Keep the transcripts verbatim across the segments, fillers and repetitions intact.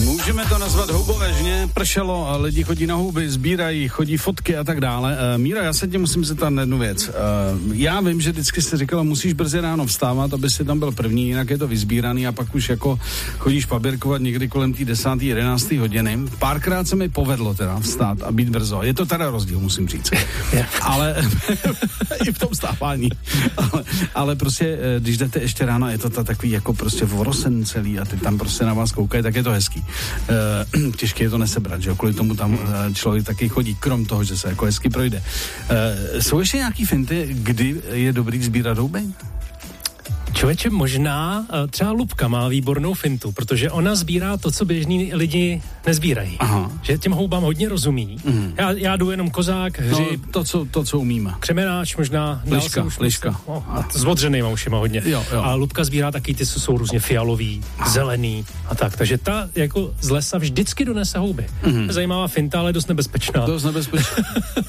Můžeme to nazvat houbové žně, pršelo a lidi chodí na houby, sbírají, chodí fotky a tak dále. Uh, Míra, já se tě musím zeptat na jednu věc. Uh, já vím, že vždycky jsi říkala, musíš brzy ráno vstávat, aby si tam byl první, jinak je to vyzbíraný a pak už jako chodíš paběrkovat někdy kolem té desáté, jedenácté hodiny. Párkrát se mi povedlo teda vstát a být brzo. Je to teda rozdíl, musím říct. Ale i v tom vstávání. Ale, ale prostě, když jdete ještě ráno, je to ta takový jako prostě vorosen celý a ty tam prostě na vás koukají, tak je to hezký. Uh, těžké je to nesebrat, že jo, kvůli tomu tam uh, člověk taky chodí, krom toho, že se jako hezky projde. Uh, jsou ještě nějaký finty, kdy je dobrý sbírat houby? Člověče, možná třeba Lubka má výbornou fintu, protože ona sbírá to, co běžní lidi nezbírají. Aha. Že těm houbám hodně rozumí. Mm. Já, já jdu jenom kozák, hřib. No, to, co, to, co umíme. Křemenáč možná. Liška, liška. No, s odřenýma ušima hodně. Jo, jo. A Lubka sbírá taky ty, co jsou různě fialový, zelený a tak. Takže ta jako z lesa vždycky donese houby. Mm. Zajímavá finta, ale dost nebezpečná. Dost nebezpečná.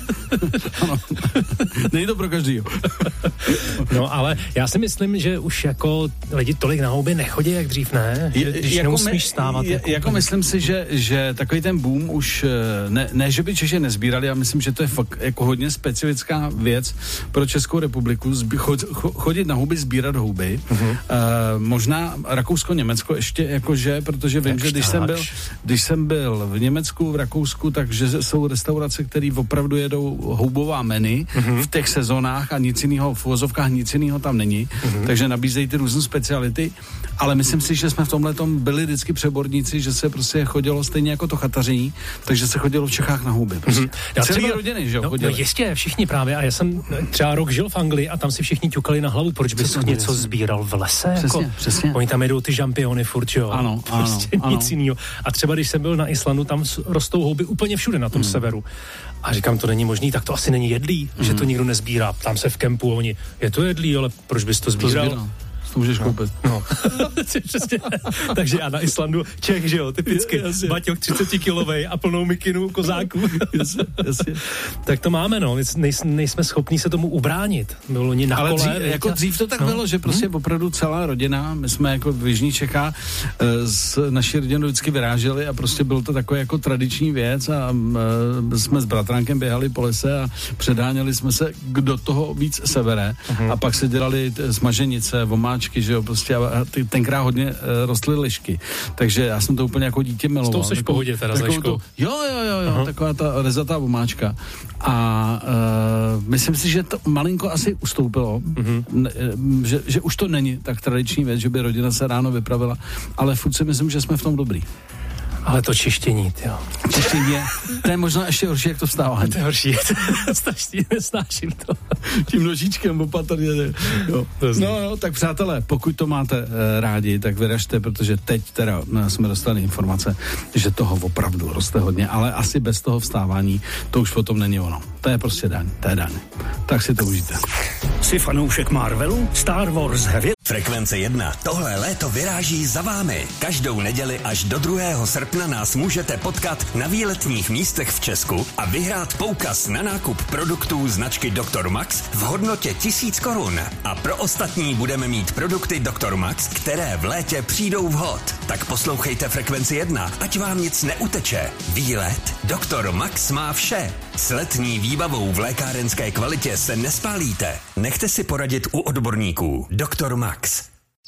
Ano. Není to pro každýho. No, ale já si myslím, že už jako lidi tolik na houby nechodí, jak dřív, ne? Že, když jako nemusíš stávat. Je, jako, jako myslím si, že, že takový ten boom už, ne, ne že by Češi nezbírali, já myslím, že to je fakt jako hodně specifická věc pro Českou republiku, zbí, chod, chodit na houby, sbírat houby. Uh-huh. Uh, možná Rakousko, Německo ještě jakože, protože vím, jak že když jsem, byl, když jsem byl v Německu, v Rakousku, takže jsou restaurace, které opravdu jedou houbová menu uh-huh. v těch sezónách a nic jiného, v uvozovkách nic jiného tam není, uh-huh. takže nabízejí ty různé speciality, ale myslím si, že jsme v tomhletom byli vždycky přeborníci, že se prostě chodilo stejně jako to chataření, takže se chodilo v Čechách na houby. Prostě. Mm-hmm. Celý třeba, rodiny, že jo, no, chodili. No jistě, všichni právě, a já jsem třeba rok žil v Anglii a tam si všichni ťukali na hlavu, proč bys něco sbíral v lese? Přesně, jako, přesně. Oni tam jedou ty žampiony furt, jo. Ano, prostě ano, nic jiného. A třeba když jsem byl na Islandu, tam rostou houby úplně všude na tom mm. severu. A říkám, to není možný, tak to asi není jedlý, mm. že to nikdo nezbírá. Tam se v kempu, oni, je to jedlý, ale proč bys to sbíral? To to můžeš no. koupit. No. Přesně. Takže já na Islandu Čech, že jo, typicky. Baťoch třicetikilovej a plnou mikinu kozáků. Jasně, jasně. Tak to máme, no. Nej, nejsme schopní se tomu ubránit. Bylo oni na ale kole. Dřív, jako dřív to tak no. bylo, že prostě hmm. opravdu celá rodina, my jsme jako v Jižní Čechách s naší rodinou vždycky vyráželi a prostě byl to takový jako tradiční věc a uh, jsme s bratránkem běhali po lese a předháněli jsme se, kdo toho víc sebere hmm. a pak se dělali t- smaženice, vomáčky, že jo, prostě a ty, tenkrát hodně uh, rostly lišky, takže já jsem to úplně jako dítě miloval. S tou seš v pohodě teda s liškou. Jo, jo, jo, jo, taková ta rezatá vomáčka a uh, myslím si, že to malinko asi ustoupilo, uh-huh. ne, že, že už to není tak tradiční věc, že by rodina se ráno vypravila, ale furt si myslím, že jsme v tom dobrý. Ale to čištění, jo. Čištění je, to je možná ještě horší, jak to vstávání. To je horší, strašně nesnáším to. Tím nožičkem opatrně. Jo. No, no, tak přátelé, pokud to máte uh, rádi, tak vyražte, protože teď teda uh, jsme dostali informace, že toho opravdu roste hodně, ale asi bez toho vstávání to už potom není ono. To je prostě daň, to je daň. Tak si to užijte. Jsi fanoušek Marvelu? Star Wars hvězd? Frekvence jedna. Tohle léto vyráží za vámi. Každou neděli až do druhého srpna nás můžete potkat na výletních místech v Česku a vyhrát poukaz na nákup produktů značky doktor Max v hodnotě tisíc korun. A pro ostatní budeme mít produkty doktor Max, které v létě přijdou vhod. Tak poslouchejte Frekvenci jedna, ať vám nic neuteče. Výlet doktor Max má vše. S letní výbavou v lékárenské kvalitě se nespálíte. Nechte si poradit u odborníků. doktor Max.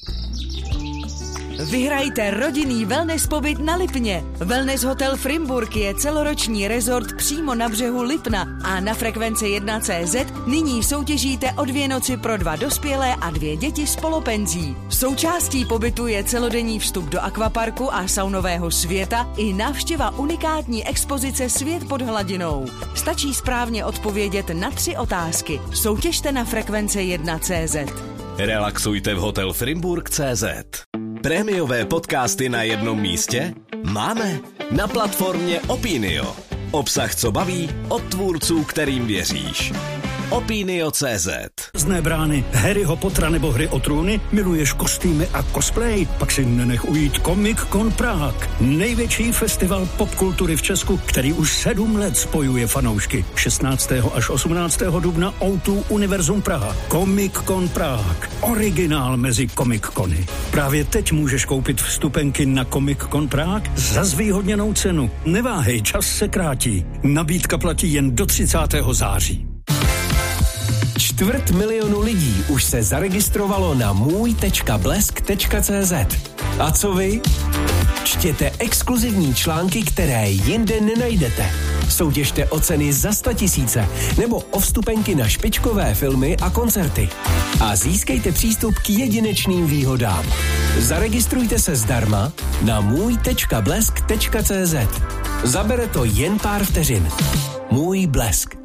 Vyhrajte rodinný wellness pobyt na Lipně. Wellness Hotel Frimburg je celoroční rezort přímo na břehu Lipna a na Frekvenci jedna tečka cé zet nyní soutěžíte o dvě noci pro dva dospělé a dvě děti s polopenzí. Součástí pobytu je celodenní vstup do akvaparku a saunového světa i návštěva unikátní expozice Svět pod hladinou. Stačí správně odpovědět na tři otázky. Soutěžte na Frekvenci jedna tečka cé zet. Relaxujte v Hotel Frimburg tečka cé zet. Prémiové podcasty na jednom místě? Máme na platformě Opinio. Obsah, co baví, od tvůrců, kterým věříš. Opinio tečka cé zet. Zné brány Harryho Pottera nebo Hry o trůny, miluješ kostýmy a cosplay, pak si nenech ujít Comic Con Prague. Největší festival popkultury v Česku, který už sedm let spojuje fanoušky. šestnáctého až osmnáctého dubna ó dva Univerzum Praha. Comic Con Prague. Originál mezi Comic Cony. Právě teď můžeš koupit vstupenky na Comic Con Prague za zvýhodněnou cenu. Neváhej, čas se krátí. Nabídka platí jen do třicátého září. Čtvrt milionu lidí už se zaregistrovalo na můj tečka blesk tečka cé zet. A co vy? Čtěte exkluzivní články, které jinde nenajdete. Soutěžte o ceny za statisíce nebo o vstupenky na špičkové filmy a koncerty. A získejte přístup k jedinečným výhodám. Zaregistrujte se zdarma na můj tečka blesk tečka cé zet. Zabere to jen pár vteřin. Můj Blesk.